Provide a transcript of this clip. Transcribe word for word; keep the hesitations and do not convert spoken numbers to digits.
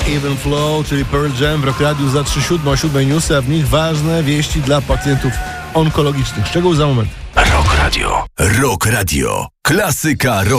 Even Flow, czyli Pearl Jam w Rock Radiu za trzy siódme, o siódmej newsy, a w nich ważne wieści dla pacjentów onkologicznych. Szczegół za moment. Rock Radio. Rock Radio. Klasyka rock.